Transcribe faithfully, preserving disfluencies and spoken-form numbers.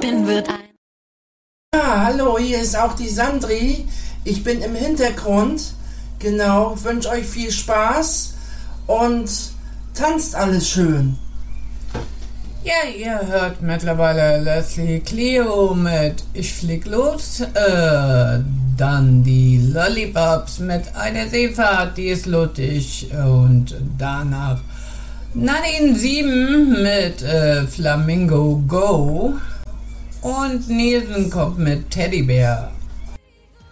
Prinzessin wird ein... Ja, hallo, hier ist auch die Sandri. Ich bin im Hintergrund. Genau, wünsche euch viel Spaß und tanzt alles schön. Ja, ihr hört mittlerweile Leslie Clio mit Ich flieg los, äh, dann die Lollipops mit Eine Seefahrt, die ist lustig, und danach Nadine sieben mit äh, Flamingo Go und Nielsen kommt mit Teddybär.